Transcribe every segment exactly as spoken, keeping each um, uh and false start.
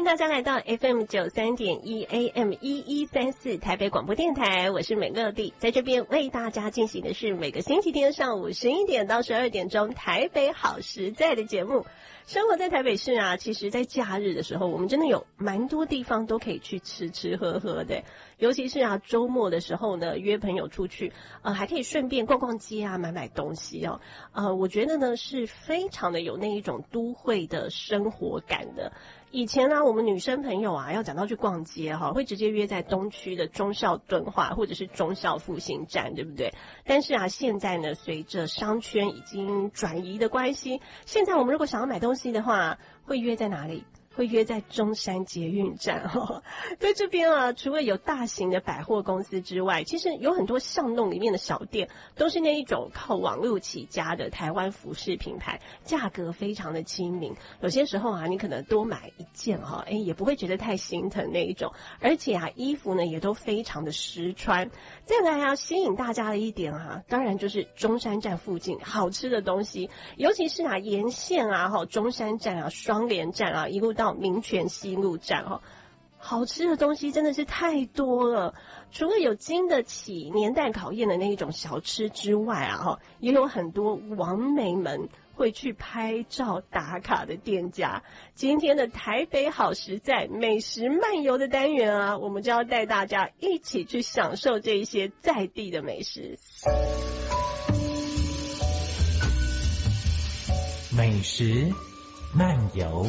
大家来到 F M 九三点一 A M 一一三四台北广播电台，我是美乐蒂，在这边为大家进行的是每个星期天上午十一点到十二点钟台北好实在的节目。生活在台北市啊，其实在假日的时候，我们真的有蛮多地方都可以去吃吃喝喝的，尤其是啊周末的时候呢，约朋友出去，呃，还可以顺便逛逛街啊，买买东西哦。呃，我觉得呢是非常的有那一种都会的生活感的。以前呢、啊，我们女生朋友啊，要讲到去逛街哈，会直接约在东区的忠孝敦化或者是忠孝复兴站，对不对？但是啊，现在呢，随着商圈已经转移的关系，现在我们如果想要买东西的话，会约在哪里？会约在中山捷运站哦，在这边啊，除了有大型的百货公司之外，其实有很多巷弄里面的小店，都是那一种靠网络起家的台湾服饰品牌，价格非常的亲民。有些时候啊，你可能多买一件哈、哦，哎，也不会觉得太心疼那一种。而且啊，衣服呢也都非常的实穿。再来啊，吸引大家的一点啊，当然就是中山站附近好吃的东西，尤其是啊沿线啊，哈中山站啊、双连站啊，一路到民权西路站哦，好吃的东西真的是太多了。除了有经得起年代考验的那一种小吃之外啊，哈，也有很多网美们会去拍照打卡的店家。今天的台北好实在美食漫游的单元啊，我们就要带大家一起去享受这一些在地的美食。 美食漫游。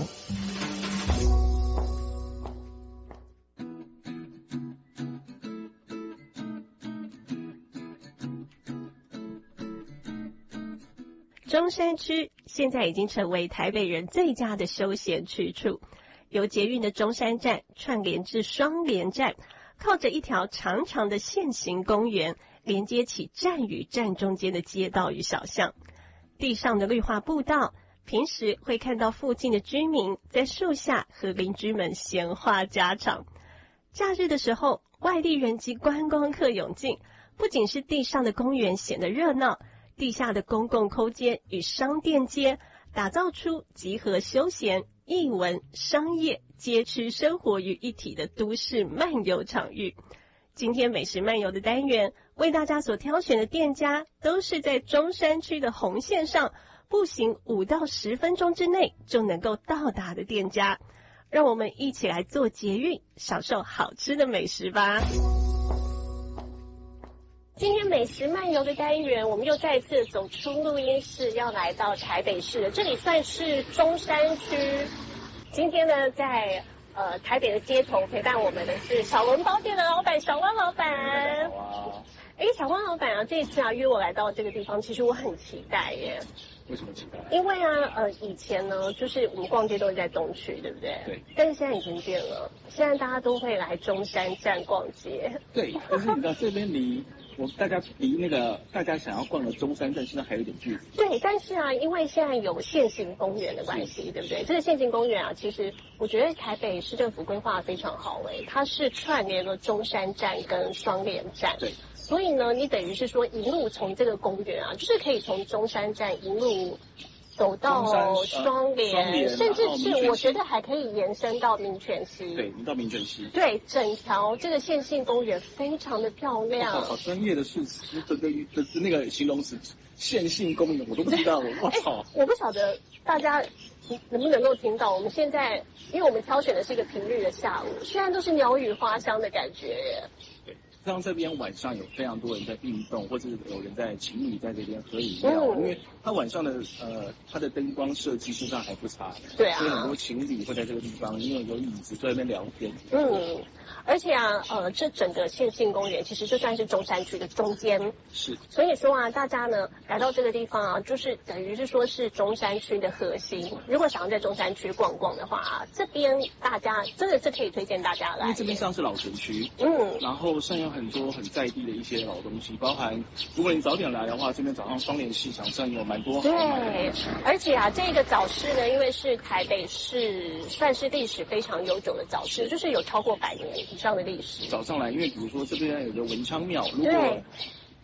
中山区现在已经成为台北人最佳的休闲去处，由捷运的中山站串联至双连站，靠着一条长长的线形公园，连接起站与站中间的街道与小巷。地上的绿化步道，平时会看到附近的居民在树下和邻居们闲话家常。假日的时候，外地人及观光客涌进，不仅是地上的公园显得热闹，地下的公共空间与商店街，打造出集合休闲、艺文、商业、街区生活于一体的都市漫游场域。今天美食漫游的单元，为大家所挑选的店家，都是在中山区的红线上，步行五到十分钟之内就能够到达的店家。让我们一起来做捷运，享受好吃的美食吧。今天美食漫游的单元，我们又再次走出录音室，要来到台北市了。这里算是中山区。今天呢，在呃台北的街头陪伴我们的是小笼包店的老板小汪老板。哎，小汪老板啊，这一次啊约我来到这个地方，其实我很期待耶。 为什么期待？ 因为啊，呃，以前呢，就是我们逛街都是在东区，对不对？ 对。 但是现在已经变了，现在大家都会来中山站逛街。 对，但是你知道这边离我大家离那个大家想要逛的中山站现在还有点距离。 对，但是啊，因为现在有线行公园的关系，对不对？这个线行公园啊，其实我觉得台北市政府规划得非常好诶，它是串联了中山站跟双连站。 对。 所以呢，你等于是说一路从这个公园啊，就是可以从中山站一路走到双连，呃、连甚至是我觉得还可以延伸到民权西。 对，你到民权西。 对，整条这个线性公园非常的漂亮。 好, 好专业的数词，这个这是那个形容词，线性公园我都不知道。我操、欸！ 我不晓得大家能不能够听到，我们现在因为我们挑选的是一个平日的下午，虽然都是鸟语花香的感觉耶。 对。像这边晚上有非常多人在运动，或者有人在情侣在这边喝饮料，嗯、因为它晚上的呃它的灯光设计事实上还不差， 对啊， 所以很多情侣会在这个地方，因为有椅子在那边聊天。 嗯，而且啊，呃，这整个线性公园其实就算是中山区的中间， 是， 所以说啊，大家呢来到这个地方啊，就是等于是说是中山区的核心。如果想要在中山区逛逛的话、啊，这边大家真的是可以推荐大家来， 因为这边上是老城区， 嗯， 然后上有很多很在地的一些老东西，包含如果你早点来的话，这边早上双连市场上有蛮多好买的东西。 对，而且啊，这个早市呢，因为是台北市算是历史非常悠久的早市，就是有超过百年以上的历史。 早上来，因为比如说这边有个文昌庙，如果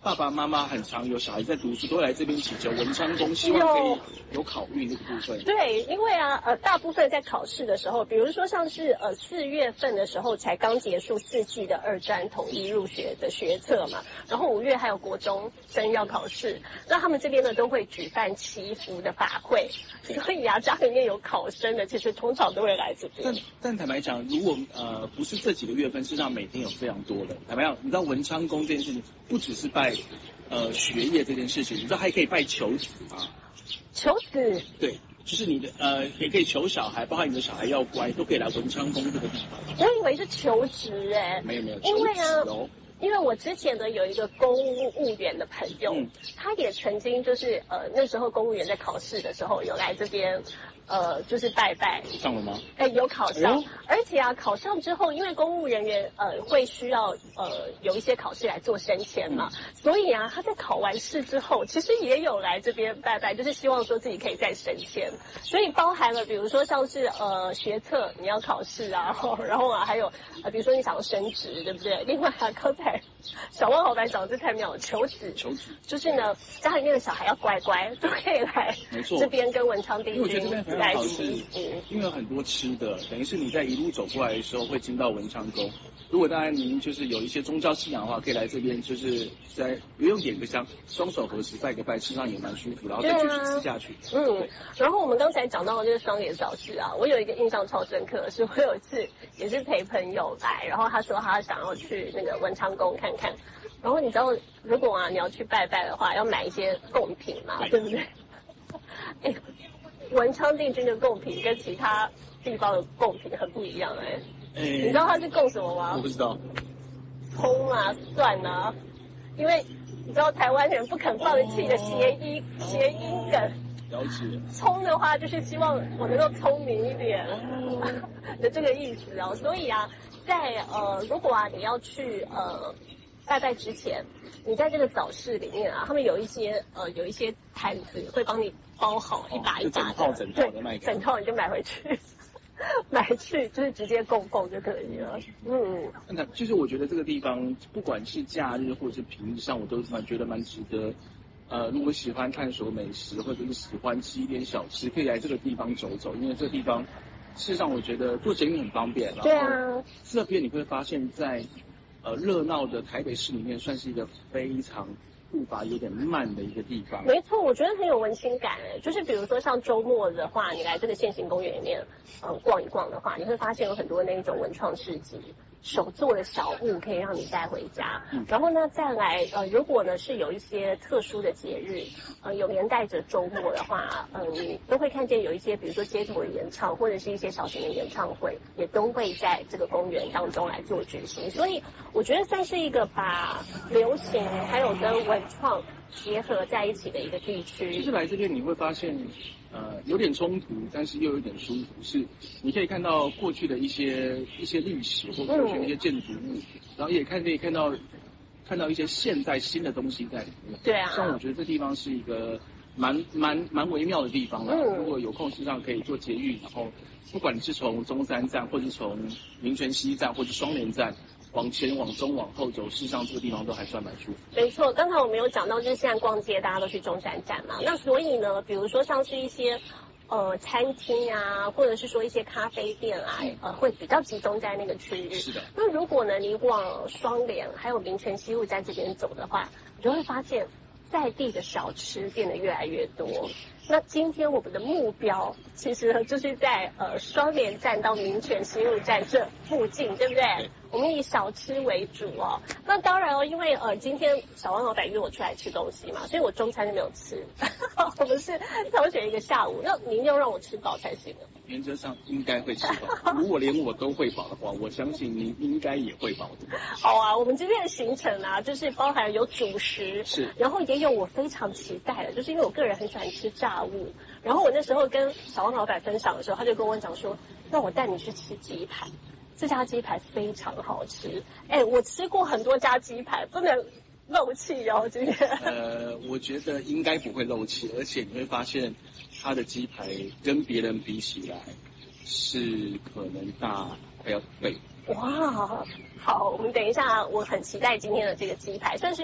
爸爸妈妈很常有小孩在读书，都会来这边祈求文昌宫，希望可以有考运这个部分。 对，因为啊，呃，大部分在考试的时候，比如说像是呃四月份的时候才刚结束四季的二专统一入学的学测嘛，然后五月还有国中生要考试，那他们这边呢都会举办祈福的法会，所以啊，家里面有考生的，其实通常都会来这边。 但但坦白讲，如果呃不是这几个月份，事实上每天有非常多的。坦白讲，你知道文昌宫这件事情，不只是拜呃学业这件事情，你知道还可以拜求子吗？ 求子？ 对，就是你的呃也可以求小孩，包括你的小孩要乖，都可以来文昌宫这个地方。 我以为是求职哎、欸， 没有没有， 因为啊。 哦因为我之前呢有一个公务员的朋友，嗯、他也曾经就是呃那时候公务员在考试的时候有来这边，呃就是拜拜。 上了吗？ 哎，有考上， 哎、 而且啊考上之后，因为公务人员呃会需要呃有一些考试来做升迁嘛，嗯、所以啊他在考完试之后，其实也有来这边拜拜，就是希望说自己可以再升迁。所以包含了比如说像是呃学测你要考试啊，然后啊还有呃比如说你想要升职，对不对？另外啊刚才。小汪老板讲的这太妙了，求子， 求子就是呢，家里面的小孩要乖乖，都可以来这边跟文昌帝君来祈福。 因为有很多吃的，等于是你在一路走过来的时候会经到文昌宫。如果当然您就是有一些宗教信仰的话，可以来这边，就是在不用点个香，双手合十拜个拜，身上也蛮舒服，然后再继续吃下去。 嗯，然后我们刚才讲到的这个双联早市啊，我有一个印象超深刻的是，我有一次也是陪朋友来，然后他说他想要去那个文昌宫看看，然后你知道如果啊你要去拜拜的话，要买一些贡品嘛，对, 对不对？哎，文昌帝君的贡品跟其他地方的贡品很不一样哎、欸。欸、你知道他是供什么吗？ 我不知道。 葱啊，蒜啊，因为你知道台湾人不肯放弃的谐音谐音梗。 了解。 聪的话就是希望我能够聪明一点的这个意思哦。所以啊，在呃如果啊你要去呃拜拜之前，你在这个早市里面啊，他们有一些呃有一些摊子会帮你包好一把一把的， 整套整套的卖， 整套你就买回去。买去就是直接供奉就可以了。嗯， 那其实我觉得这个地方，不管是假日或者是平日上，我都蛮觉得蛮值得。呃，如果喜欢探索美食，或者是喜欢吃一点小吃，可以来这个地方走走，因为这个地方事实上我觉得坐捷运很方便。 对啊， 这边你会发现在呃热闹的台北市里面，算是一个非常步伐有点慢的一个地方。 没错，我觉得很有温馨感诶。就是比如说像周末的话，你来这个现行公园里面，呃，逛一逛的话，你会发现有很多那一种文创市集，手做的小物可以让你带回家。嗯、然后呢，再来呃，如果呢是有一些特殊的节日，呃，有连带着周末的话，嗯、呃，你都会看见有一些，比如说街头的演唱，或者是一些小型的演唱会，也都会在这个公园当中来做举行。所以我觉得算是一个把流行还有跟文创结合在一起的一个地区。 其实来这边你会发现，呃，有点冲突，但是又有点舒服。是你可以看到过去的一些一些历史，或者过去的一些建筑物，嗯、然后也看可以看到看到一些现代新的东西在里面。 对啊， 像我觉得这地方是一个蛮蛮蛮微妙的地方啦。嗯、如果有空，事实上可以坐捷运，然后不管你是从中山站，或者是从民权西站，或者双连站。往前、往中、往后走，事实上这个地方都还算蛮舒服。 没错，刚才我们有讲到，就是现在逛街大家都去中山站嘛，那所以呢，比如说像是一些呃餐厅啊，或者是说一些咖啡店啊，呃，会比较集中在那个区域。 是的。 那如果呢，你往双连还有民权西路在这边走的话，你就会发现在地的小吃变得越来越多。那今天我们的目标其实呢，就是在呃双连站到民权西路站这附近，对不对？对，我们以小吃为主哦。那当然哦，因为呃今天小汪老板约我出来吃东西嘛，所以我中餐就没有吃。我们是挑选一个下午，那你一定要让我吃饱才行的。 原则上应该会吃饱，如果连我都会饱的话，我相信您应该也会饱的。 好啊，我们今天的行程啊，就是包含有主食， 是， 然后也有我非常期待的，就是因为我个人很喜欢吃炸物。然后我那时候跟小汪老板分享的时候，他就跟我讲说，那我带你去吃鸡排，这家鸡排非常好吃。哎，我吃过很多家鸡排，不能漏气哦，今天。 呃，我觉得应该不会漏气，而且你会发现它的鸡排跟别人比起来是可能大快要倍。 哇，好，我们等一下，我很期待今天的这个鸡排，算是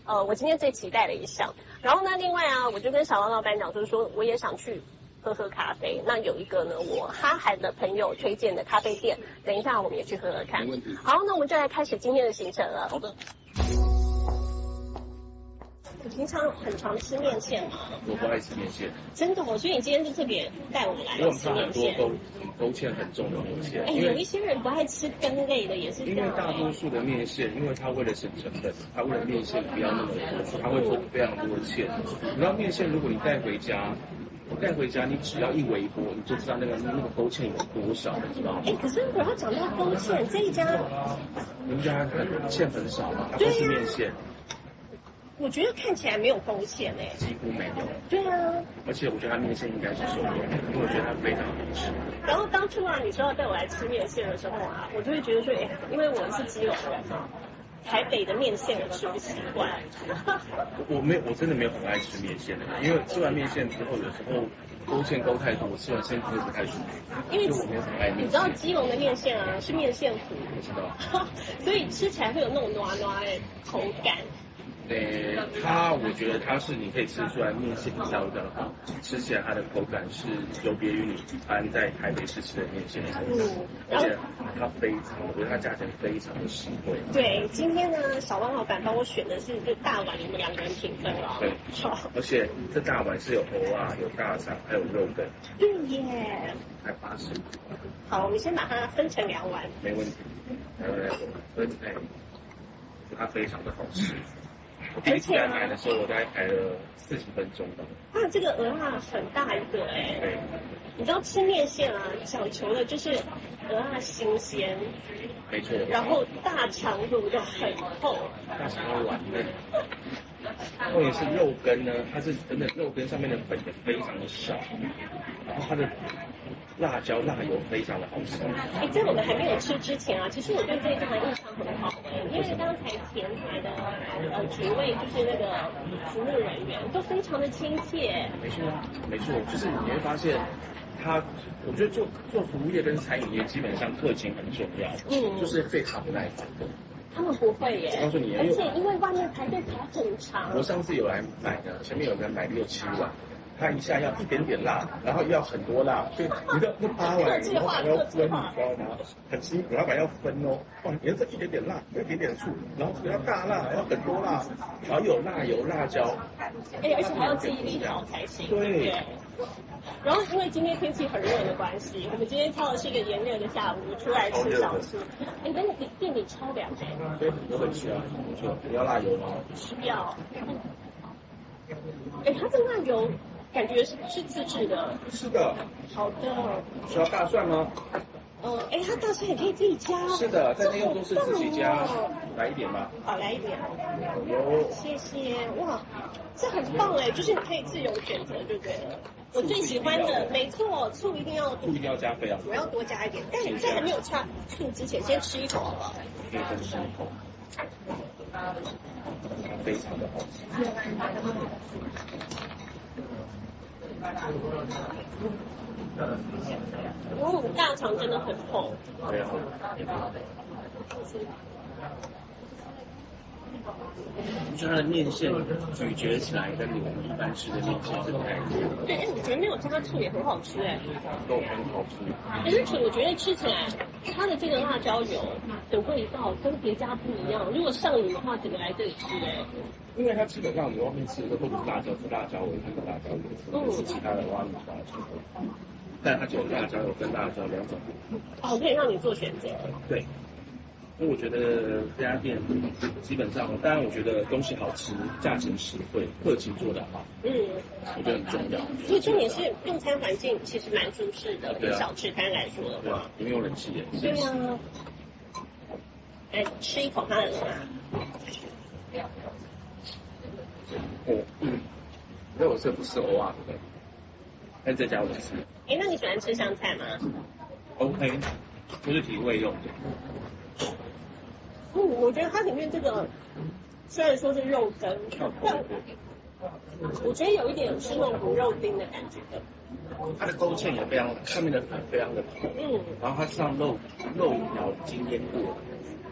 呃我今天最期待的一项。然后呢，另外啊，我就跟小王老板讲，就是说我也想去喝喝咖啡。那有一个呢，我哈韩的朋友推荐的咖啡店，等一下我们也去喝喝看。 没问题。 好，那我们就来开始今天的行程了。 好的。 你平常很常吃面线吗？ 我不爱吃面线。 真的哦，所以你今天就特别带我们来吃面线。 勾勾芡很重的面线。 哎，有一些人不爱吃根类的，也是这样。 因为大多数的面线，因为它为了省成本，它为了面线不要那么多，它会做非常多的芡。你知道面线，如果你带回家，你带回家，你只要一微波，你就知道那个那个勾芡有多少，你知道吗？ 哎，可是我要讲到勾芡这一家， 人家很芡很少嘛，它都是面线。 我觉得看起来没有勾芡诶， 几乎没有。 对啊， 而且我觉得它面线应该是手工的，因为我觉得它非常好吃。 然后当初啊，你说要带我来吃面线的时候啊，我就会觉得说，哎，因为我是基隆人嘛，台北的面线我吃不习惯。 我没有，我真的没有很爱吃面线的，因为吃完面线之后，有时候勾芡勾太多，我吃完身体会不太舒服。 因为我没有很爱面线。 你知道基隆的面线啊是面线糊， 我知道， 所以吃起来会有那种糯糯的口感。 呃，它我觉得它是你可以吃出来面线比较的好，吃起来它的口感是有别于你一般在台北市吃的面线的口感，嗯，而且它非常，我觉得它价钱非常的实惠。 对，今天呢，小汪老板帮我选的是这大碗，你们两个人平分了。 对，好，而且这大碗是有藕啊，有大肠，还有肉羹。 对耶， 才八十。 好，我们先把它分成两碗。 没问题。来来来，分开，它非常的好吃。我第一次来买的时候，我大概排了四十分钟吧。 啊，这个鹅啊很大一个哎、欸。 对。 你知道吃面线啊，讲求的就是鹅啊新鲜。 没错。 然后大肠卤的很厚。 大肠要软嫩。重点是肉羹呢，它是真的肉羹上面的粉也非常的少，然后它的辣椒辣油非常的好吃。 哎，在我们还没有吃之前啊，其实我对这一家的印象很好哎，因为刚才前台的呃几位就是那个服务人员都非常的亲切。 没错，没错，就是你会发现。他，我觉得做做服务业跟餐饮业基本上客情很重要，嗯，就是非常不耐烦的。 他们不会耶， 告诉你， 而且因为外面排队排很长。 我上次有来买的，前面有人买六七碗，他一下要一点点辣，然后要很多辣，所以你的那八碗老板要分，你知道吗？很辛苦，老板要分哦。哇，你要这一点点辣，一点点醋，然后这个要大辣，要很多辣，然后又有辣油、辣椒。 哎，而且还要记忆力好才行。 对。 然后因为今天天气很热的关系，我们今天挑的是一个炎热的下午出来吃小吃。哎，但是店里超凉的。 对，我很吃啊，不错。你要辣油吗？ 需要。哎，它这辣油感觉是是自制的。 是的。 好的。 需要大蒜吗？ 嗯，哎，它大蒜也可以自己加。 是的，在内用都是自己加。来一点吧。 好，来一点。 好哟。 谢谢。哇，这很棒哎，就是你可以自由选择，就对了。我最喜欢的，没错，醋一定要， 醋一定要加非常。 我要多加一点，但你在还没有加醋之前，先吃一口好了。 可以先吃一口。非常的好吃。 嗯，大肠真的很厚。 对啊。我觉得它的面线咀嚼起来跟你们一般吃的面线是不太一样。 对，哎，我觉得没有加醋也很好吃哎。 都很好吃。 而且我觉得吃起来，它的这个辣椒油的味道跟别家不一样。如果上瘾的话，整个来这里吃哎。 因为它基本上你外面吃的都不是辣椒，是辣椒味，它是辣椒油，不是其他的挖米辣椒。但它只有辣椒油跟辣椒两种。 哦，可以让你做选择。 对。因为我觉得这家店基本上，当然我觉得东西好吃，价钱实惠，客情做得好，嗯，我觉得很重要。 所以重点是用餐环境其实蛮舒适的，对、啊、小吃摊来说的话， 对啊，因为有冷气耶。 对啊。来吃一口它的鹅啊。 哦，嗯，那我是不吃藕啊，对不对？但这家我吃。 哎，那你喜欢吃香菜吗 ？OK， 就是提味用的。 嗯，我觉得它里面这个虽然说是肉羹，但我觉得有一点是那种卤肉丁的感觉的。 它的勾芡也非常，上面的粉非常的红，嗯，然后它上肉肉条已经腌过，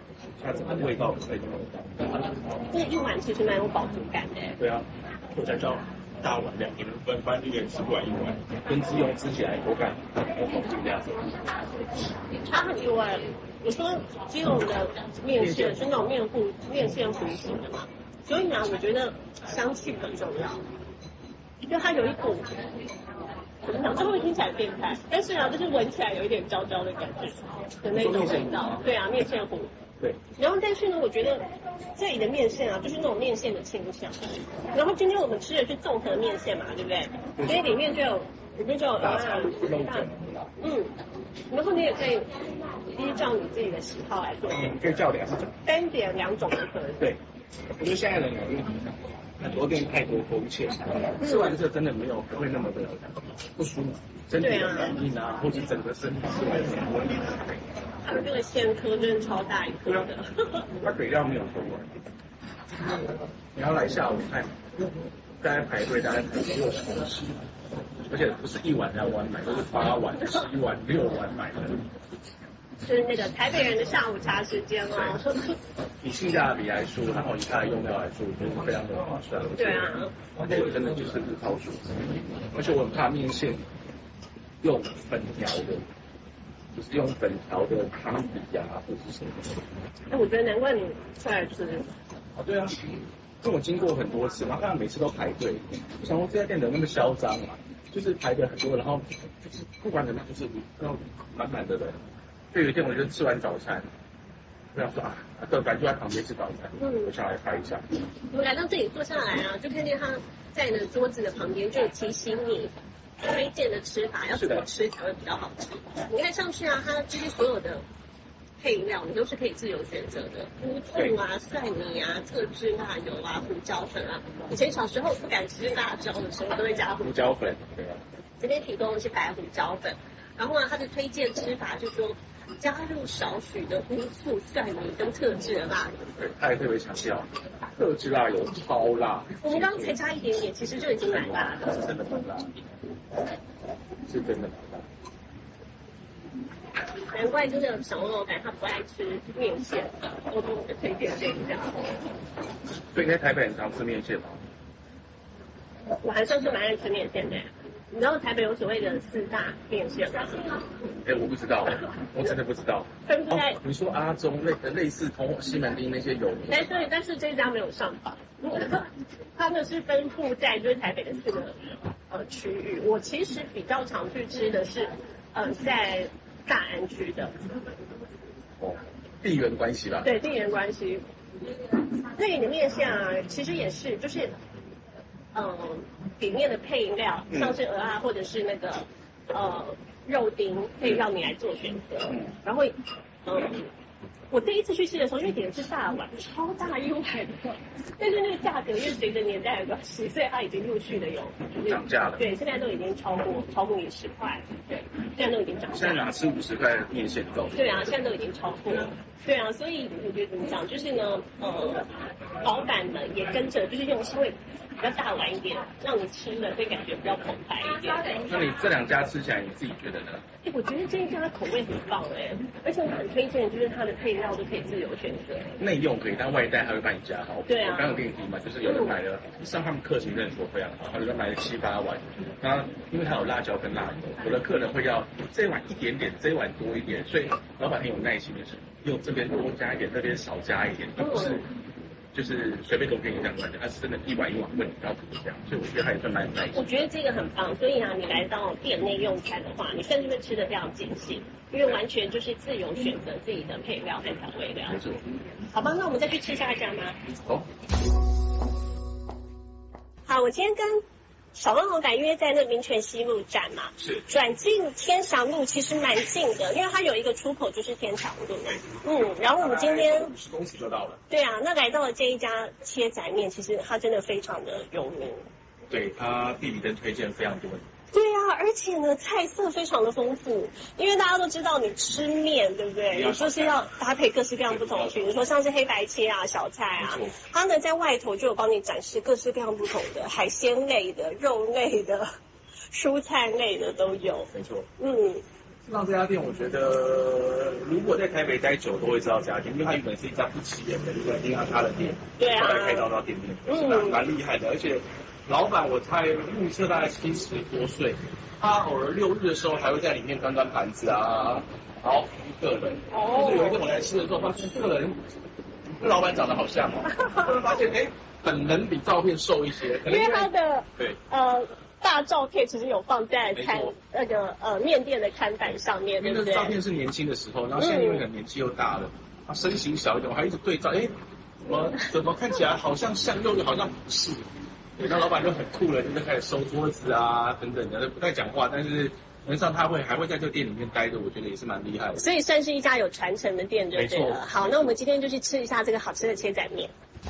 它整个味道会那么高。 这一碗其实蛮有饱足感的。 对啊，我才知道大碗两个人分，不然一个人吃不完一碗，跟自用吃起来口感不同这样子。 差很多哎。我说基隆的面线是那种面糊面线糊型的嘛，所以呢，我觉得香气很重要，就它有一股怎么讲，这会听起来变态，但是呢，就是闻起来有一点焦焦的感觉的那种味道。对啊，面线糊。 对。 然后但是呢，我觉得这里的面线啊，就是那种面线的清香。然后今天我们吃的是综合面线嘛，对不对？所以里面就有里面就有大肠、肉卷， 嗯，然后你也可以依照你自己的喜好来做， 嗯，可以叫两种， 单点两种都可以。 对，我觉得现在人有问题，很多店太多勾芡，吃完这真的没有不会那么的不舒服，身体的反应啊，或者整个身体吃完很多力。 它的这个鲜颗真的超大一颗的， 它肥料没有多完。你要来下午看，大家排队大概排六小时，而且不是一碗两碗买，都是八碗、十碗、六碗买的。 就是那个台北人的下午茶时间哦。 以性价比来说，然后以它的用料来说，就是非常的划算。 对啊， 而且真的就是日抛水，而且我很怕面线用粉条的。就是用粉条的汤底啊，或者是什么。 哎，我觉得难怪你出来吃。 啊，对啊，因为我经过很多次，然后看到每次都排队，我想说这家店怎么那么嚣张啊？就是排的很多，然后就是不管怎么样，就是那种满满的人。就有一天我就吃完早餐，我想说啊，对，感觉在旁边吃早餐，嗯，我想来拍一下。 我们来到这里坐下来啊，就看见他在那桌子的旁边就提醒你。推荐的吃法要怎么吃才会比较好吃？你看上去啊，它这些所有的配料你都是可以自由选择的，乌醋啊、蒜泥啊、特制辣油啊、胡椒粉啊。以前小时候不敢吃辣椒的时候，都会加胡椒粉。对啊。 这边提供的是白胡椒粉，然后呢，它的推荐吃法就是说加入少许的乌醋、蒜泥跟特制的辣油。 对，他也特别强调特制辣油超辣。 我们刚刚才加一点点，其实就已经蛮辣的。 是真的蛮辣。是真的蛮辣。 难怪真的小肉感他不爱吃面线，我都推荐这一家。 所以你在台北很常吃面线吗？ 我还算是蛮爱吃面线的。你知道台北有所谓的四大面线吗？ 哎，我不知道，我真的不知道。 分布在、哦、 你说阿中类类似同西门町那些有名， 但是但是这家没有上榜，他们是分布在就是台北的四个呃区域。我其实比较常去吃的是呃在大安区的。 哦，地缘关系吧？ 对，地缘关系。那里的面线啊，其实也是就是。嗯，里面的配料像是鹅啊，或者是那个呃肉丁，可以让你来做选择。嗯、然后，嗯，我第一次去吃的时候，因为点的是大碗，超大一碗的，但是那个价格因为随着年代的关系，所以它已经陆续的有涨价了。 对，现在都已经超过超过五十块，对，现在都已经涨价。 现在哪吃五十块的面线够？ 对啊，现在都已经超过。对啊，所以我觉得怎么讲，就是呢，呃，老板们也跟着，就是用稍微比较大碗一点，让你吃的会感觉比较澎湃一点。 那你这两家吃起来，你自己觉得呢？ 哎，我觉得这一家口味很棒哎，而且我很推荐，就是它的配料都可以自由选择。 内用可以，但外带还会帮你加好。 对啊。 我刚刚跟你提嘛，就是有人买了，像他们客情认说非常好，有人买了七八碗，那因为它有辣椒跟辣油，有的客人会要这一碗一点点，这一碗多一点，所以老板很有耐心的是。用这边多加一点，那边少加一点，而不是就是随便都给你这样感觉，它是真的一碗一碗问你要怎么这样，所以我觉得它也算蛮耐心。 我觉得这个很棒，所以啊，你来到店内用餐的话，你甚至会吃得非常尽兴，因为完全就是自由选择自己的配料和调味料。 没错。 好吧，那我们再去吃下一家吗？ 好。 好，我今天跟小问红改约在那民权西路站嘛， 是转进天祥路，其实蛮近的，因为它有一个出口就是天祥路。嗯，然后我们今天十公尺就到了。 对啊，那来到了这一家切仔面，其实它真的非常的有名。 对，它地理灯推荐非常多。 对啊，而且呢，菜色非常的丰富，因为大家都知道你吃面，对不对？你就是要搭配各式各样不同的，比如说像是黑白切啊、小菜啊，它呢在外头就有帮你展示各式各样不同的海鲜类的、肉类的、蔬菜类的都有。 没错。 嗯， 让这家店，我觉得如果在台北待久，都会知道这家店，因为它原本是一家不起眼的一个银行咖的店， 对啊， 后来开到到店面，是蛮蛮厉害的。而且老板我猜目测大概七十多岁，他偶尔六日的时候还会在里面端端盘子啊，然后服务客人。哦。有一天我来吃的时候，发现这个人跟老板长得好像哦，突然发现哎，本人比照片瘦一些， 因为他的对呃。大照片其实有放在看那个呃面店的看板上面，对不对？ 那个照片是年轻的时候，然后现在因为可能年纪又大了，他身形小一点，我还一直对照，哎，怎么怎么看起来好像像又好像不是？对，那老板就很酷了，就是开始收桌子啊等等的，不太讲话，但是基本上他会还会在这个店里面待着，我觉得也是蛮厉害的。 所以算是一家有传承的店，对不对？ 没错。 好，那我们今天就去吃一下这个好吃的切仔面。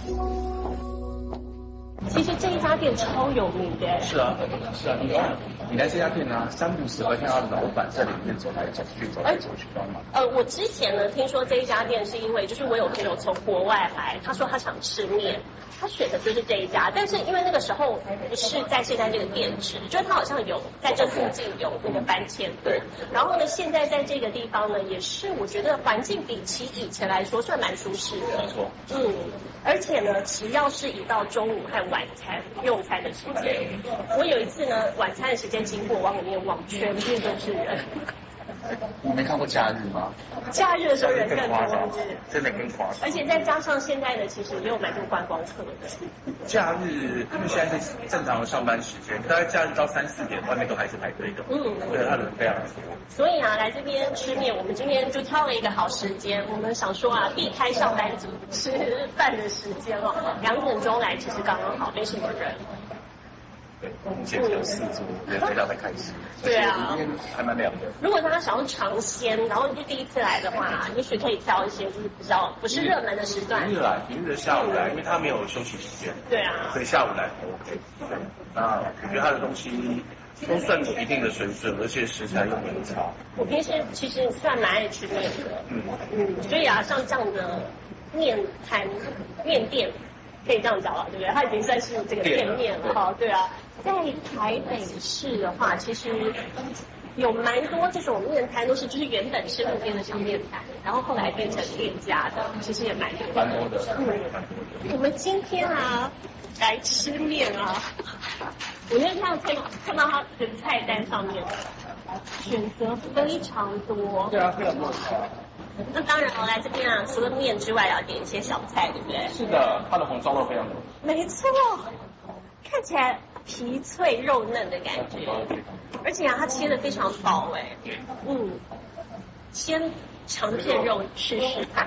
其实这一家店超有名的。 是啊，是啊，你看，你来这家店啊，三不时会看到老板在里面走来走去，走来走去帮忙。 呃，我之前呢听说这一家店是因为就是我有朋友从国外来，他说他想吃面，他选的就是这一家，但是因为那个时候不是在现在这个店址，就是他好像有在这附近有那个搬迁对，然后呢现在在这个地方呢也是我觉得环境比起以前来说算蛮舒适的， 没错， 嗯，而且呢只要是一到中午和晚餐用餐的时间，我有一次呢晚餐的时间经过往里面望，全部都是人。 你没看过假日吗？ 假日的时候人更多， 真的更夸张。 而且再加上现在呢，其实也有蛮多观光客的。 假日因为现在是正常的上班时间，大概假日到三四点，外面都还是排队的。嗯，对，他人非常多。 所以啊，来这边吃面，我们今天就挑了一个好时间，我们想说啊，避开上班族吃饭的时间哦，两点钟来其实刚刚好，没什么人。 对，现在有四桌，人非常的开心。 对啊， 今天还蛮凉的。 如果大家想要尝鲜，然后就第一次来的话，也许可以挑一些就是比较不是热门的时段。 平日来，平日的下午来，因为他没有休息时间。 对啊。 所以下午来 OK。对，那我觉得他的东西都算有一定的水准，而且食材又很差。 我平时其实算蛮爱吃面的。嗯嗯，所以啊，像这样的面摊、面店。可以这样讲了，对不对？它已经算是这个店面了哈，对啊。在台北市的话，其实有蛮多这种面摊，都是就是原本是路边的小面摊，然后后来变成店家的，其实也蛮多的。 蛮多的， 嗯。我们今天啊来吃面啊，我那天看看看到它的菜单上面选择非常多。 对啊，非常多的菜。 那当然，我来这边啊，除了面之外，要点一些小菜，对不对？ 是的，它的红烧肉非常多。 没错，看起来皮脆肉嫩的感觉，而且啊，它切的非常薄哎。嗯，先长片肉试试看。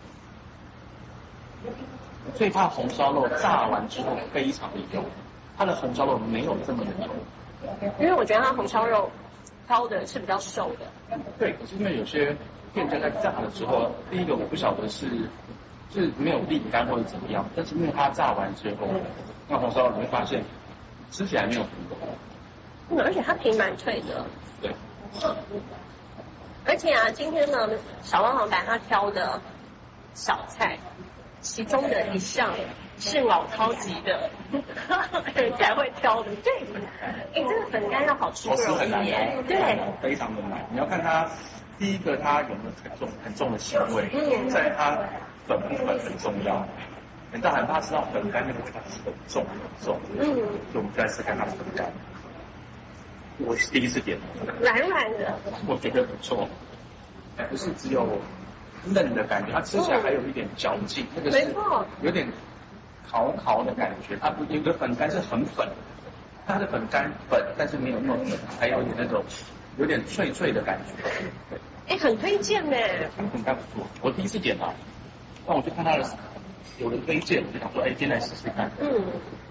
最怕红烧肉炸完之后非常的油，它的红烧肉没有这么的油。 因为我觉得它红烧肉挑的是比较瘦的。 对，可是因为有些店家在炸的时候，第一个我不晓得是是没有沥干或者怎么样，但是因为它炸完之后，那红烧肉你会发现吃起来没有很油。 嗯，而且它皮蛮脆的。 对。 而且啊，今天呢，小王老板他挑的小菜，其中的一项是老饕级的，人才会挑的。对，哎，这个粉干要好吃不容易耶。对， 非常的难。你要看它。第一个，它有没有很重很重的腥味，嗯，再它粉不粉很重要。人家很怕吃到粉干那个味道是很重很重，嗯，所以我们再试看它的粉干。我是第一次点， 软软的， 我觉得不错，不是只有嫩的感觉，它吃起来还有一点嚼劲，那个是有点烤烤的感觉。它不有的粉干是很粉，它的粉干粉，但是没有那么粉，还有点那种有点脆脆的感觉。对。 哎，很推荐呢。 粉干不错，我第一次点它，那我就看它的有人推荐，我就想说，哎，今天来试试看。嗯，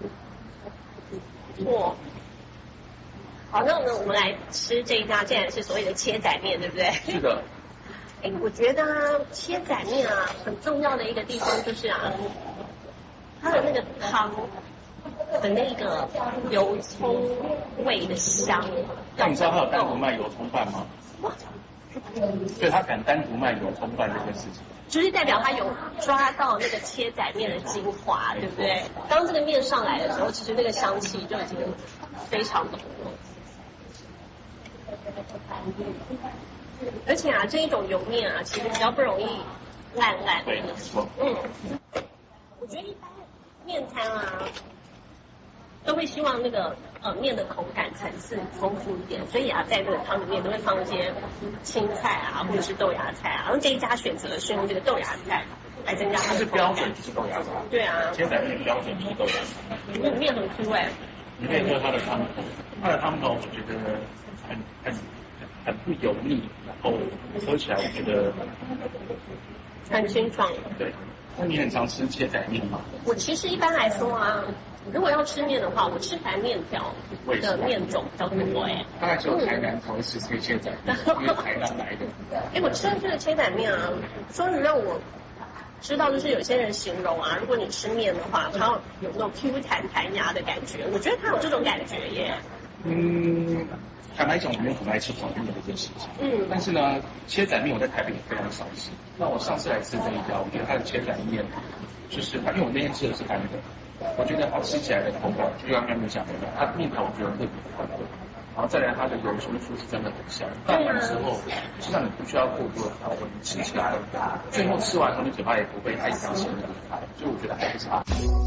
不错。好，那呢，我们来吃这一家，竟然是所谓的切仔面，对不对？ 是的。 哎，我觉得啊，切仔面啊，很重要的一个地方就是啊，它的那个汤的那个油葱味的香。 那你知道它有单独卖油葱饭吗？所以他敢单独卖油葱饭这件事情， 就是代表他有抓到那个切仔面的精华，对不对？当这个面上来的时候，其实那个香气就已经非常浓了。 而且啊，这一种油面啊，其实比较不容易烂烂。 对，没错。 嗯，我觉得一般面餐啊，都会希望那个呃面的口感层次丰富一点，所以啊，在这个汤里面都会放一些青菜啊，或者是豆芽菜啊。然后这一家选择的是用这个豆芽菜来增加它的口感。 是标准就是豆芽菜。 对啊。 切仔面标准就是豆芽菜。 嗯，面很 Q 哎。 你可以喝它的汤头，它的汤头我觉得很很很不油腻，然后喝起来我觉得很清爽。 对。那你很常吃切仔面吗？ 我其实一般来说啊，如果要吃面的话，我吃白面条的面种比较多哎。 大概只有台南才会吃这个切仔面，因为台南来的。 哎，我吃的这个切仔面啊，说实让我知道，就是有些人形容啊，如果你吃面的话，它有那种 Q 弹弹牙的感觉，我觉得它有这种感觉耶。 嗯。坦白讲，我没有很爱吃炒面的这件事情。嗯。但是呢，切仔面我在台北也非常少吃。那我上次来吃这一家，我觉得它的切仔面，就是因为我那天吃的是干的，我觉得它吃起来的口感就像刚刚讲的，它面条我觉得特别宽厚，然后再来它的油酥酥是真的很香。拌完之后，实际上你不需要过多的调味，你吃起来，最后吃完后你嘴巴也不会太伤心的离开，所以我觉得还不差。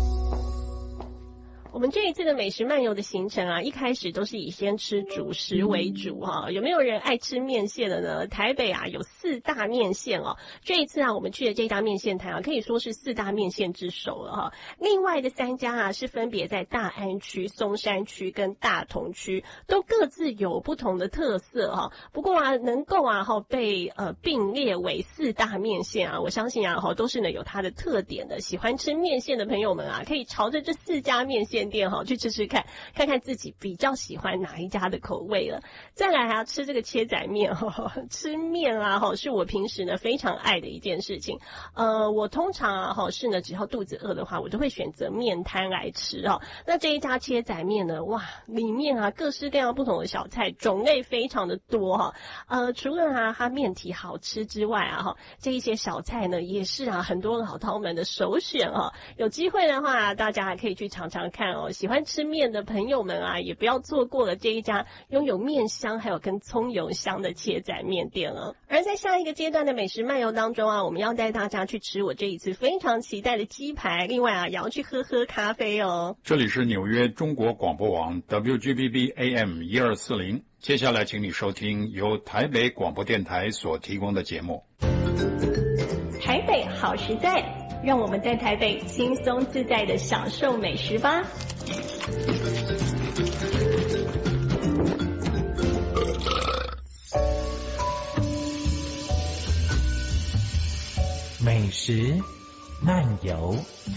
我们这一次的美食漫游的行程啊，一开始都是以先吃主食为主哈、啊。有没有人爱吃面线的呢？台北啊有四大面线哦。这一次啊，我们去的这家面线摊啊，可以说是四大面线之首了哈。另外的三家啊，是分别在大安区、松山区跟大同区，都各自有不同的特色哈。不过啊，能够啊哈被呃并列为四大面线啊，我相信啊哈都是呢有它的特点的。喜欢吃面线的朋友们啊，可以朝着这四家面线店哈去吃吃看，看看自己比较喜欢哪一家的口味了。再来啊，吃这个切仔面哈，吃面啊哈，是我平时呢非常爱的一件事情。呃，我通常啊哈是呢，只要肚子饿的话，我都会选择面摊来吃哈。那这一家切仔面呢，哇，里面啊各式各样不同的小菜，种类非常的多哈。呃，除了啊它面体好吃之外啊哈，这一些小菜呢也是啊很多老饕们的首选哈。有机会的话，大家还可以去尝尝看哦。喜欢吃面的朋友们啊，也不要错过了这一家拥有面香还有跟葱油香的切仔面店了。而在下一个阶段的美食漫游当中啊，我们要带大家去吃我这一次非常期待的鸡排，另外啊也要去喝喝咖啡哦。 这里是纽约中国广播网 W G B B A M 一二四零，接下来请你收听由台北广播电台所提供的节目。 台北好实在，让我们在台北轻松自在的享受美食吧。 美食漫游。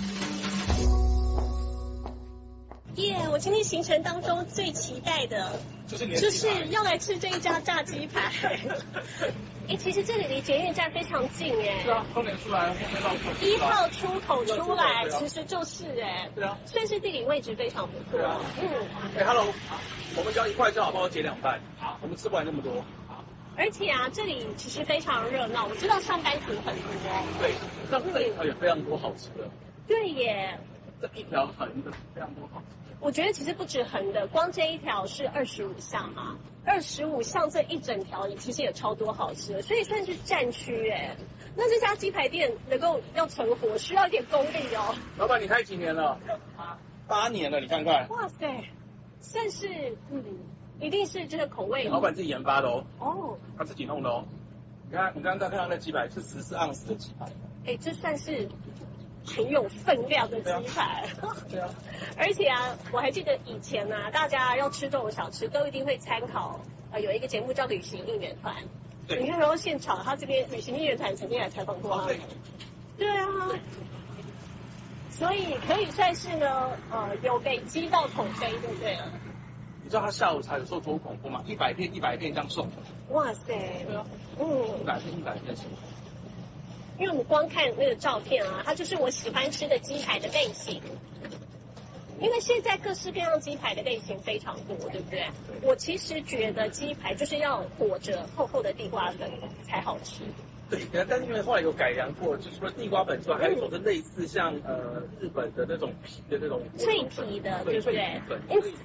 耶、yeah, 我今天行程当中最期待的就是就是要来吃这一家炸鸡排。哎、欸，其实这里离捷运站非常近哎。 是啊，后面出来，后面到一号出口出来，其实就是哎。 对啊。 算是地理位置非常不错。啊、嗯。 哎、欸、，Hello， 我们叫一块就好，帮我截两半。好，我们吃不完那么多。 而且啊，这里其实非常热闹，我知道上班族很多。 对，这这一条也非常多好吃的。 对耶。 这一条横的非常多好吃。 我觉得其实不止横的，光这一条是二十五巷嘛，二十五巷这一整条其实也超多好吃的，所以算是战区哎。那这家鸡排店能够要存活，需要一点功力哦。 老板，你开几年了？八年了，你看看。 哇塞，算是嗯，一定是这个口味。 老板自己研发的哦。 哦。 他自己弄的哦。你看，你刚刚看到那鸡排是十四盎司的鸡排。 哎，这算是很有分量的鸡排。 对啊。 而且啊，我还记得以前啊，大家要吃这种小吃都一定会参考呃有一个节目叫旅行应援团。对。你看，然后现场他这边旅行应援团曾经来采访过啊。对。对啊。所以可以算是呢，呃，有给鸡到口碑，对不对？ 你知道他下午茶有时候多恐怖吗？一百片一百片这样送。 哇塞。对啊。嗯。 一百片一百片送。 因为我们光看那个照片啊，它就是我喜欢吃的鸡排的类型。因为现在各式各样鸡排的类型非常多，对不对？我其实觉得鸡排就是要裹着厚厚的地瓜粉才好吃。 对，但是因为后来有改良过，就是说地瓜粉之外，还有一种是类似像呃日本的那种皮的那种脆皮的，对不对？ 对。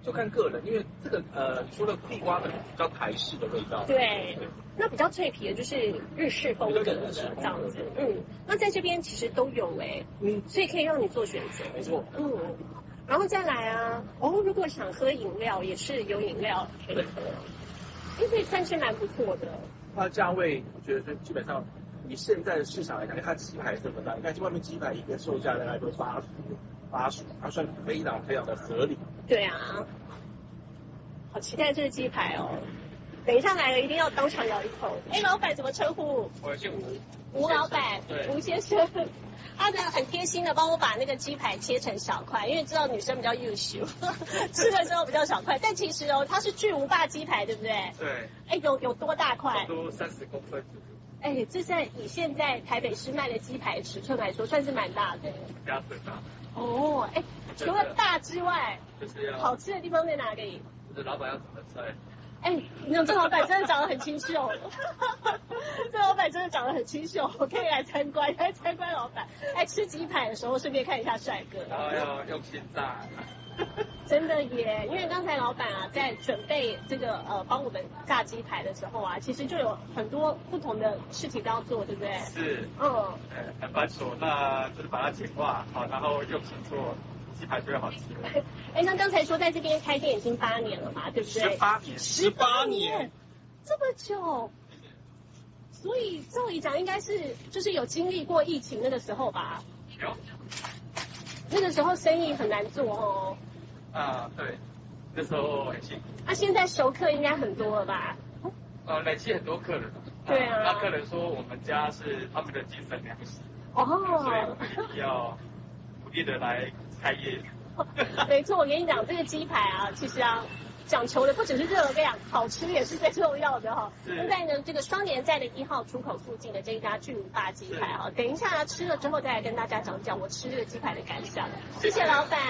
就看个人，因为这个呃，除了地瓜粉比较台式的味道， 对，那比较脆皮的就是日式风格的这样子，嗯，那在这边其实都有哎，嗯，所以可以让你做选择， 没错， 嗯，然后再来啊，哦，如果想喝饮料也是有饮料可以喝，因为算是蛮不错的。 它的价位我觉得是基本上以现在的市场来讲，因为它鸡排这么大，你看外面鸡排一个售价大概都八十八十，它算非常非常的合理。 对啊，好期待这个鸡排哦！等一下来了一定要当场咬一口。哎，老板怎么称呼？ 我姓吴， 吴老板， 对， 吴先生，他呢很贴心的帮我把那个鸡排切成小块，因为知道女生比较优秀，吃的时候比较小块。但其实哦，它是巨无霸鸡排，对不对？ 对。 哎，有有多大块？ 都三十公分左右。 哎，这在以现在台北市卖的鸡排尺寸来说，算是蛮大的。 鸭腿大。 哦，哎，除了大之外， 就是要好吃的地方在哪里？ 就是老板要怎么菜。 哎，你这老板真的长得很清秀，这老板真的长得很清秀，我可以来参观，来参观老板。哎，吃鸡排的时候顺便看一下帅哥。 然后要用心炸。 真的耶，因为刚才老板啊在准备这个呃帮我们炸鸡排的时候啊，其实就有很多不同的事情都要做，对不对？ 是。 嗯。 呃，很繁琐，那就是把它简化，好，然后用心做。鸡排最好吃。 哎，那刚才说在这边开店已经八年了嘛，对不对？ 十八年， 十八年，这么久，所以照理讲应该是就是有经历过疫情那个时候吧？ 有。 那个时候生意很难做哦。 啊，对，那时候很辛苦。 啊，现在熟客应该很多了吧？ 呃，累积很多客人。 对啊。 那客人说我们家是他们的精神粮食。 哦。 所以我们要努力的来开业。 没错，我跟你讲，这个鸡排啊，其实啊，讲求的不只是热量，好吃也是最重要的哈。现在呢，这个双连站的一号出口附近的这一家巨无霸鸡排哈，等一下吃了之后再来跟大家讲讲我吃这个鸡排的感想。谢谢老板。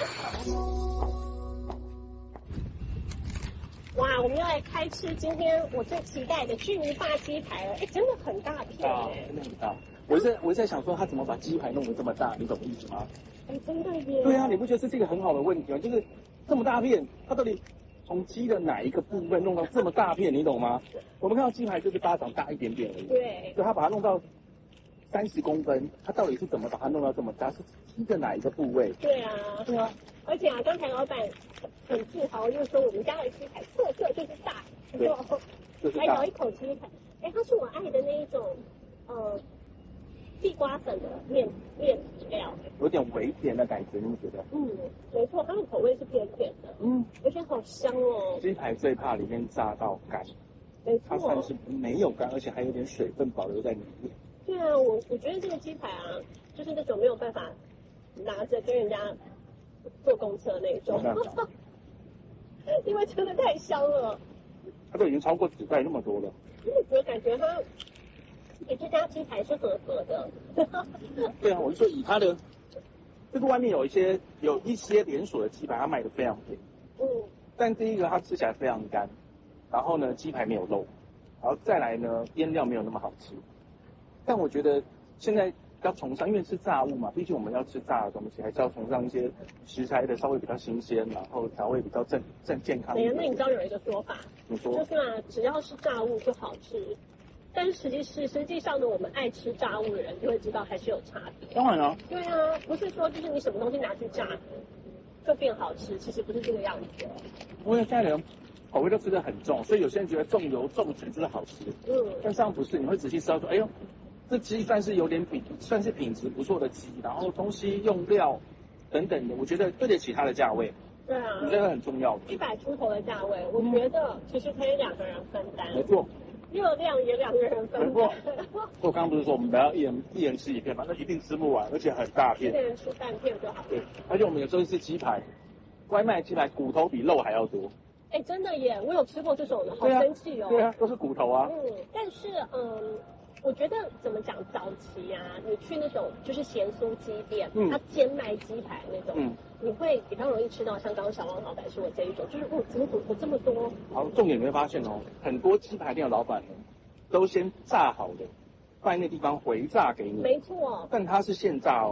哇，我们要来开吃今天我最期待的巨无霸鸡排了，哎，真的很大片哎， 真的很大。我在我在想说，他怎么把鸡排弄得这么大，你懂意思吗？ 哎，真的耶！ 对啊，你不觉得这是一个很好的问题吗？就是这么大片，它到底从鸡的哪一个部分弄到这么大片，你懂吗？我们看到鸡排就是巴掌大一点点而已， 对， 所以他把它弄到三十公分，他到底是怎么把它弄到这么大？是鸡的哪一个部位？ 对啊， 对啊。 而且啊，刚才老板很自豪，就是说我们家的鸡排特色就是大， 对， 来咬一口鸡排，哎，它是我爱的那一种，呃。地瓜粉的面面料， 有点微甜的感觉，你觉得？ 嗯，没错，它的口味是偏甜的，嗯，而且好香哦。 鸡排最怕里面炸到干， 没错， 它算是没有干，而且还有点水分保留在里面。 对啊，我我觉得这个鸡排啊，就是那种没有办法拿着跟人家坐公车那种，因为真的太香了。 它都已经超过纸袋那么多了。 因为我感觉它。哎，这家鸡排是合格的。 对啊，我是说以它的，这个外面有一些有一些连锁的鸡排，它卖的非常便宜。嗯。但这一个它吃起来非常干，然后呢鸡排没有肉，然后再来呢腌料没有那么好吃。但我觉得现在要崇尚，因为是炸物嘛，毕竟我们要吃炸的东西，还是要崇尚一些食材的稍微比较新鲜，然后调味比较正正健康。 对呀，那你知道有一个说法， 你说就是啊，只要是炸物就好吃。但是实际是实际上呢，我们爱吃炸物的人就会知道还是有差别。 当然了。 对啊，不是说就是你什么东西拿去炸就变好吃，其实不是这个样子。 因为现在人口味都吃得很重，所以有些人觉得重油重脂就是好吃。嗯。但这样不是，你会仔细吃到说，哎呦，这鸡算是有点品，算是品质不错的鸡，然后东西用料等等的，我觉得对得起它的价位。 对啊。 这个很重要的。 一百出头的价位，我觉得其实可以两个人分担。 没错。 热量也两个人分。 不，我刚刚不是说我们等下一人一人吃一片吗？那一定吃不完，而且很大片。 一个人吃半片就好。 对，而且我们有时候是鸡排，外卖鸡排骨头比肉还要多。 哎，真的耶，我有吃过这种的，好生气哦。 对啊，都是骨头啊。 嗯，但是嗯，我觉得怎么讲，早期啊，你去那种就是咸酥鸡店，嗯、它兼卖鸡排那种。嗯。你会比较容易吃到像刚刚小王老板说的这一种，就是哦，怎么骨头这么多？ 好，重点你会发现哦，很多鸡排店的老板呢，都先炸好的，放在那地方回炸给你。 没错。 但它是现炸哦，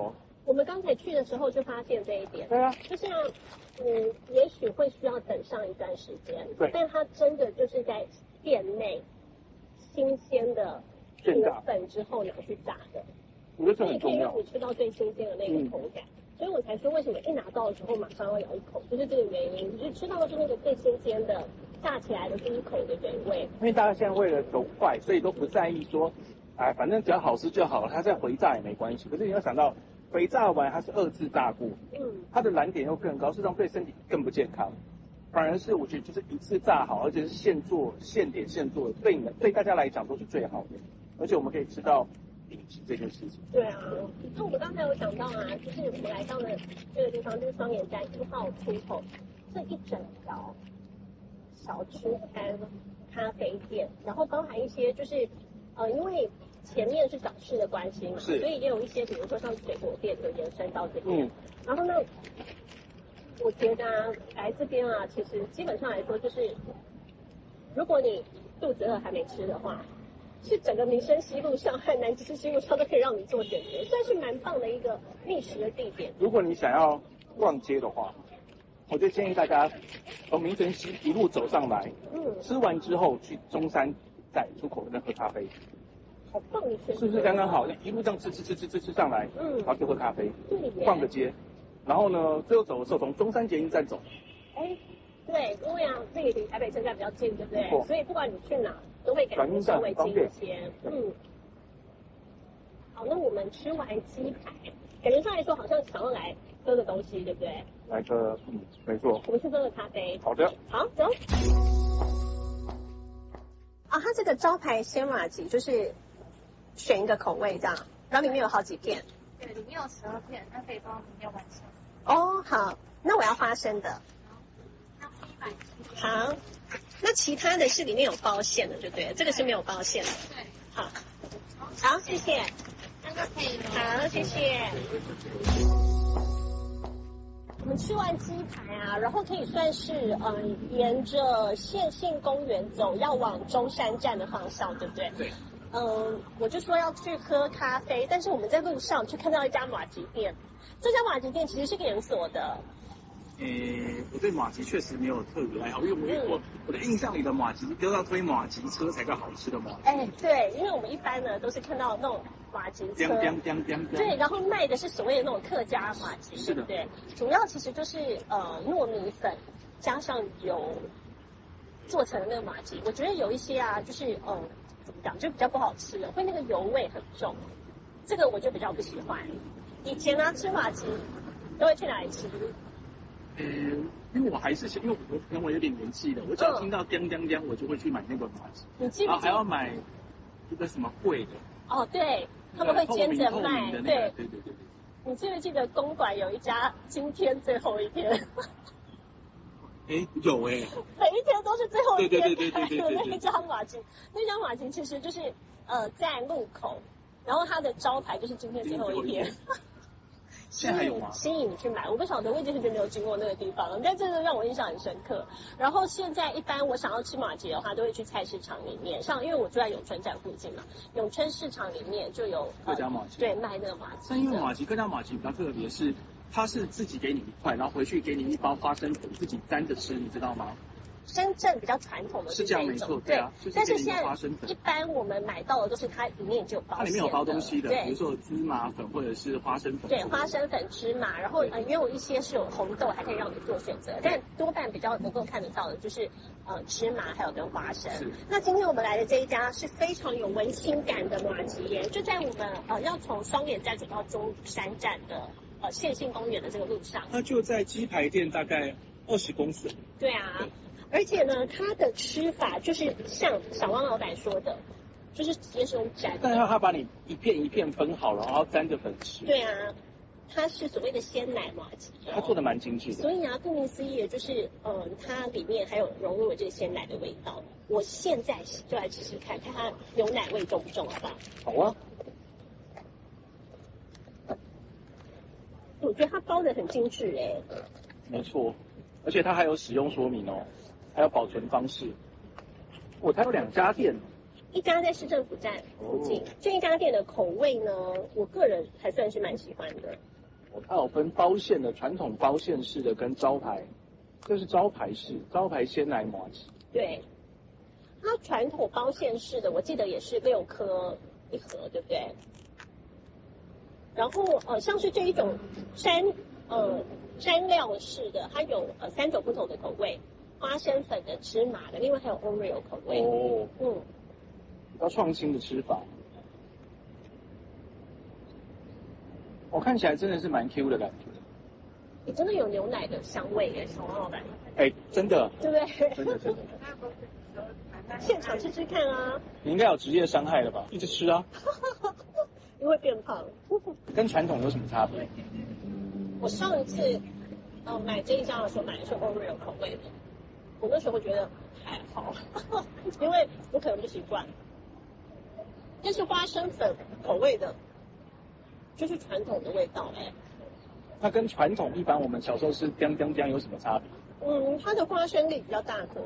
我们刚才去的时候就发现这一点。 对啊， 就是啊，嗯，也许会需要等上一段时间， 对， 但它真的就是在店内新鲜的现炸粉之后拿去炸的， 我觉得这很重要。 可以让你吃到最新鲜的那个口感。嗯，所以我才说为什么一拿到的时候马上要咬一口，就是这个原因，就是吃到的是那个最新鲜的炸起来的第一口的原味。 因为大家现在为了走快，所以都不在意说，哎，反正只要好吃就好了，它再回炸也没关系。可是你要想到，回炸完它是二次炸过， 嗯， 它的燃点又更高，事实上对身体更不健康。反而是我觉得就是一次炸好，而且是现做、现点、现做的，对你们对大家来讲都是最好的。而且我们可以吃到顶级这件事情。 对啊，那我们刚才有讲到啊，就是我们来到的这个地方就是双连站一号出口这一整条小吃摊咖啡店，然后包含一些就是呃，因为前面是早市的关系嘛，所以也有一些比如说像水果店就延伸到这边。嗯，然后呢，我觉得啊，来这边啊，其实基本上来说就是，如果你肚子饿还没吃的话，是整个民生西路上和南京西路上都可以让你做选择，算是蛮棒的一个觅食的地点。 如果你想要逛街的话，我就建议大家从民生西一路走上来，嗯，吃完之后去中山站出口那边喝咖啡。 好棒的选择， 是不是刚刚好？一路这样吃吃吃吃吃吃上来，嗯，然后就喝咖啡，逛个街，然后呢，最后走的时候从中山捷运站走。 哎，对，因为啊，这个离台北车站比较近，对不对？所以不管你去哪，都会感觉稍微近一些。嗯。好，那我们吃完鸡排，感觉上来说好像想要来喝个东西，对不对？ 来个，嗯，没错。 我们去喝个咖啡。 好的。 好，走。啊，它这个招牌鲜麻吉就是选一个口味这样，然后里面有好几片。 对，里面有十二片，那可以帮里面完成。 哦，好，那我要花生的。好，那其他的是里面有包馅的，对不对？这个是没有包馅的。 对。 好，好，谢谢。 那个可以。 好，谢谢。我们吃完鸡排啊，然后可以算是嗯、呃，沿着线性公园走，要往中山站的方向，对不对？ 对。 嗯，我就说要去喝咖啡，但是我们在路上就看到一家麻吉店，这家麻吉店其实是个连锁的。 呃，我对马吉确实没有特别爱好，因为我、嗯、我我的印象里的马吉都要推马吉车才叫好吃的马吉。 哎，对，因为我们一般呢都是看到那种马吉车，对，然后卖的是所谓的那种客家马吉，对不对？主要其实就是呃糯米粉加上油做成的那个马吉，我觉得有一些啊，就是呃怎么讲，就比较不好吃的，会那个油味很重，这个我就比较不喜欢。以前呢、啊、吃马吉都会去哪里吃？ 呃，因为我还是因为我可能我有点年纪了，我只要听到叮叮叮，我就会去买那个麻吉。 你记不记得？ 然后还要买一个什么贵的？ 哦，对，他们会煎着卖， 对对对对对。 你记不记得公馆有一家今天最后一天？ 哎，有哎， 每一天都是最后一天对对对对对对对， 那家马吉，那家马吉其实就是呃在路口，然后它的招牌就是今天最后一天。 现在还有吗？ 吸引你去买，我不晓得，我已经很久没有经过那个地方了，但这个让我印象很深刻。然后现在一般我想要吃麻吉的话，都会去菜市场里面，像因为我住在永春站附近嘛，永春市场里面就有客家麻吉， 对，卖那个麻吉。 但因为麻吉客家麻吉比较特别，是它是自己给你一块，然后回去给你一包花生粉，自己沾着吃，你知道吗？ 真正比较传统的是这样没错，对啊。 但是现在一般我们买到的都是它里面就有包， 它里面有包东西的，比如说有芝麻粉或者是花生粉。 对，花生粉、芝麻，然后呃也有一些是有红豆，还可以让你做选择，但多半比较能够看得到的就是呃芝麻还有跟花生。那今天我们来的这一家是非常有文青感的麻吉耶，就在我们呃要从双连站走到中山站的呃线性公园的这个路上。 它就在鸡排店大概二十公尺。 对啊。对，而且呢，它的吃法就是像小汪老板说的，就是直接是用沾的。 但是他把你一片一片分好了，然后沾着粉吃。 对啊，它是所谓的鲜奶麻吉， 它做的蛮精致的。 所以啊，顾名思义的就是，嗯，它里面还有融入了这个鲜奶的味道。我现在就来试试看，看它牛奶味重不重，好不好？ 好啊。 我觉得它包的很精致哎。 没错，而且它还有使用说明哦。还有保存方式，我它有两家店， 一家在市政府站附近，这一家店的口味呢，我个人还算是蛮喜欢的。 它有分包馅的、传统包馅式的跟招牌，这是招牌式，招牌鲜奶麻糬。 对，它传统包馅式的，我记得也是六颗一盒，对不对？然后呃，像是这一种山呃山料式的，它有呃三种不同的口味，花生粉的、芝麻的，另外还有 Oreo 口味。 哦， 嗯， 比较创新的吃法。我看起来真的是蛮 Q 的感觉。 你真的有牛奶的香味耶，小王老板。 哎，真的。 对不对？ 真的真的。 现场吃吃看啊。 你应该有职业伤害了吧？一直吃啊。 因为变胖。 跟传统有什么差别？ 我上一次呃买这一家的时候买的是 Oreo 口味的，我那时候觉得还好，因为我可能不习惯。但是花生粉口味的，就是传统的味道哎。 它跟传统一般我们小时候吃姜姜姜有什么差别？ 嗯，它的花生粒比较大颗。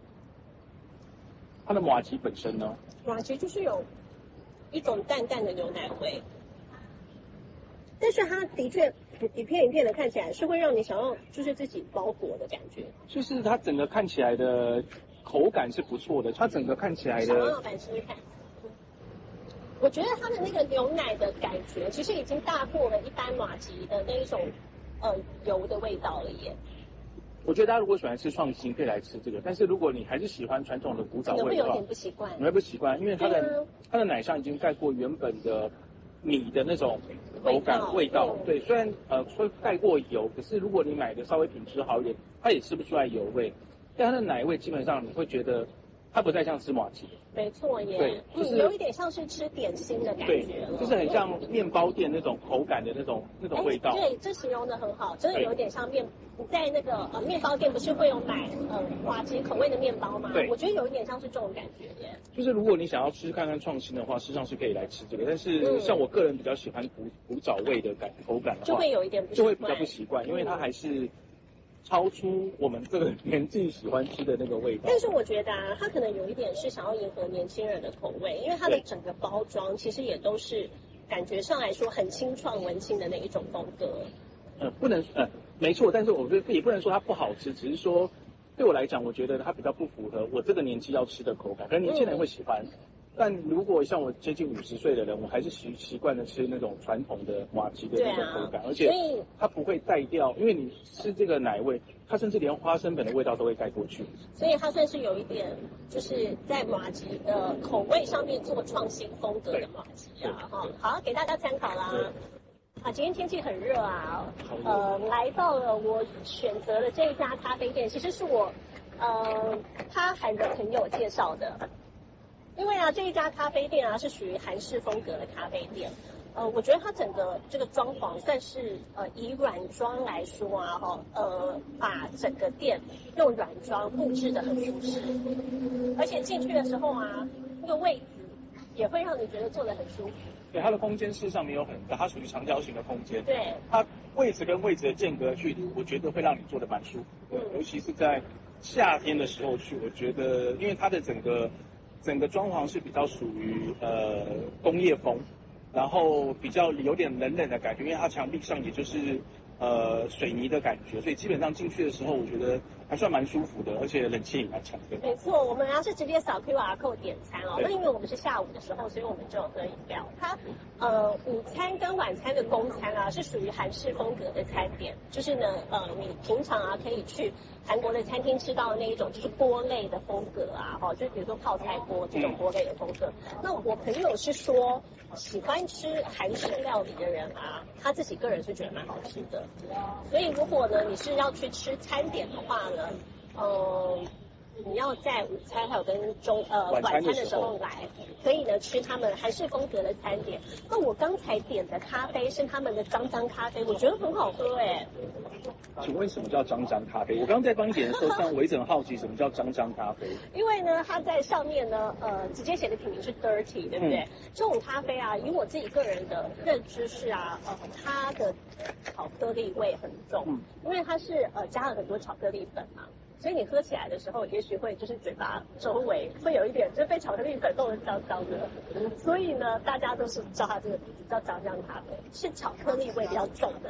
它的麻糬本身呢？ 麻糬就是有一种淡淡的牛奶味，但是它的确一片一片的看起来是会让你想要就是自己包裹的感觉。 就是它整个看起来的口感是不错的，它整个看起来的。 小王老板试试看。我觉得它的那个牛奶的感觉，其实已经大过了一般麻糬的那一种呃油的味道了耶。 我觉得大家如果喜欢吃创新，可以来吃这个。但是如果你还是喜欢传统的古早味的话， 可能会有点不习惯。 你会不习惯，因为它的、 啊、 它的奶上已经盖过原本的米的那种口感味道。对，虽然呃会盖过油，可是如果你买的稍微品质好一点，它也吃不出来油味。但它的奶味基本上你会觉得它不再像吃麻糬。 没错耶， 对，就是、 嗯、有一点像是吃点心的感觉。 对，就是很像面包店那种口感的那种那种味道。 对，这形容的很好，真的有点像面。你在那个呃面包店不是会有买呃麻糬口味的面包吗？ 对， 我觉得有一点像是这种感觉耶。 就是如果你想要吃看看创新的话，事实上是可以来吃这个。但是像我个人比较喜欢古古早味的感口感的话， 就会有一点不习惯，就会比较不习惯，因为它还是超出我们这个年纪喜欢吃的那个味道。 但是我觉得啊，它可能有一点是想要迎合年轻人的口味，因为它的整个包装其实也都是感觉上来说很清创文青的那一种风格。 呃，不能呃，没错，但是我觉得也不能说它不好吃，只是说对我来讲，我觉得它比较不符合我这个年纪要吃的口感，可能年轻人会喜欢。嗯，但如果像我接近五十岁的人，我还是习习惯的吃那种传统的麻糬的那种口感，啊、而且它不会带掉，因为你吃这个奶味，它甚至连花生粉的味道都会盖过去。 所以它算是有一点，就是在麻糬的口味上面做创新风格的麻糬啊，哈，好，给大家参考啦。啊，今天天气很热啊，呃，来到了我选择的这一家咖啡店，其实是我呃他韩的朋友介绍的。因为啊，这一家咖啡店啊是属于韩式风格的咖啡店，呃，我觉得它整个这个装潢算是呃以软装来说啊，哈，呃，把整个店用软装布置的很舒适，而且进去的时候啊，那个位置也会让你觉得坐得很舒服。 对，它的空间事实上没有很大，它属于长条形的空间。 对， 它位置跟位置的间隔距离，我觉得会让你坐得蛮舒服的，嗯，尤其是在夏天的时候去，我觉得因为它的整个。整个装潢是比较属于呃工业风，然后比较有点冷冷的感觉，因为它墙壁上也就是呃水泥的感觉，所以基本上进去的时候，我觉得还算蛮舒服的，而且冷气也蛮强的。 没错，我们要是直接扫 Q R code 点餐哦，那因为我们是下午的时候，所以我们就有喝饮料。它呃午餐跟晚餐的公餐啊，是属于韩式风格的餐点，就是呢呃你平常啊可以去韩国的餐厅吃到的那一种就是锅类的风格啊，哈，就比如说泡菜锅这种锅类的风格。那我朋友是说，喜欢吃韩式料理的人啊，他自己个人是觉得蛮好吃的。所以如果呢你是要去吃餐点的话呢，呃，你要在午餐还有跟中呃晚餐的时候来，可以呢吃他们韩式风格的餐点。那我刚才点的咖啡是他们的张张咖啡，我觉得很好喝哎。 请问什么叫张张咖啡？我刚刚在帮你点的时候，像我一直很好奇什么叫张张咖啡。 因为呢，它在上面呢，呃，直接写的品名是 dirty， 对不对？嗯、这种咖啡啊，以我自己个人的认知是啊，呃，它的巧克力味很重，嗯、因为它是呃加了很多巧克力粉嘛。所以你喝起来的时候，也许会就是嘴巴周围会有一点就被巧克力粉弄得脏脏的，所以呢，大家都是叫它这个名字叫张张咖啡，是巧克力味比较重的。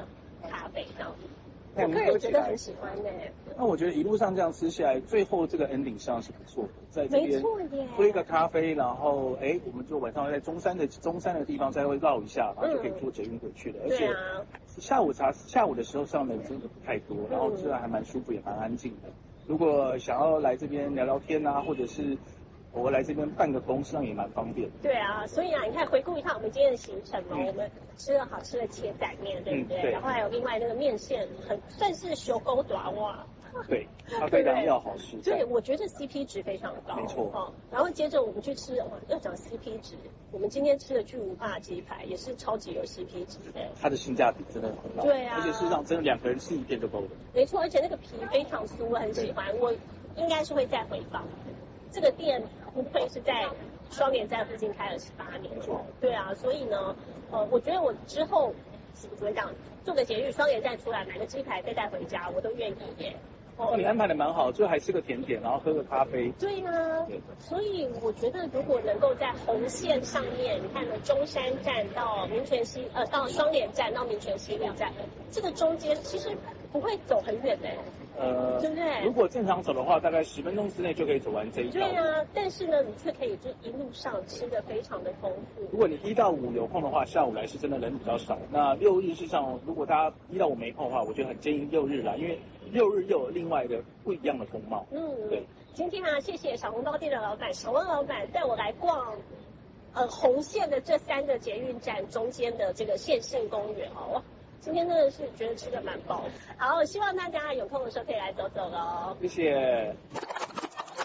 咖啡这样。 我个人觉得很喜欢呢、欸。 那我觉得一路上这样吃下来，最后这个 ending 上是不错的，在这边喝一个咖啡，然后哎，我们就晚上在中山的中山的地方再会绕一下，然后就可以坐捷运回去了。嗯、而且下午茶下午的时候上的人真的不太多，然后自然还蛮舒服，也蛮安静的。如果想要来这边聊聊天啊，或者是我来这边办个公，实际上也蛮方便的。 对啊，所以啊，你看回顾一下我们今天的行程嘛，嗯、我们吃了好吃的切仔面，对不对？嗯、对然后还有另外那个面线，很算是手工短袜。 对，它非常要好吃。 对，我觉得 C P 值非常高。 没错。 哦，然后接着我们去吃，哇，要讲 C P 值，我们今天吃的巨无霸鸡排也是超级有 C P 值的。 它的性价比真的很高。 对啊。 而且事实上，真的两个人吃一片就够了。 没错，而且那个皮非常酥，我很喜欢，我应该是会再回访。这个店不愧是在双连站附近开了十八年。对啊，所以呢，呃，我觉得我之后怎么讲，坐个捷运双连站出来买个鸡排再带回家，我都愿意耶。 哦，你安排的蛮好，最后还吃个甜点，然后喝个咖啡。 对啊，所以我觉得如果能够在红线上面，你看呢，中山站到民权西，呃，到双连站到民权西路站，这个中间其实不会走很远的。 呃， 对不对？ 如果正常走的话，大概十分钟之内就可以走完这一条。 对啊，但是呢，你却可以就一路上吃的非常的丰富。 如果你一到五有空的话，下午来是真的人比较少。那六日事实上，如果大家一到五没空的话，我觉得很建议六日来，因为六日又有另外的不一样的风貌。嗯，对。 今天啊，谢谢小笼包店的老板小温老板带我来逛，呃，红线的这三个捷运站中间的这个线性公园哦。今天真的是觉得吃的蛮饱，好，希望大家有空的时候可以来走走喽。 谢谢。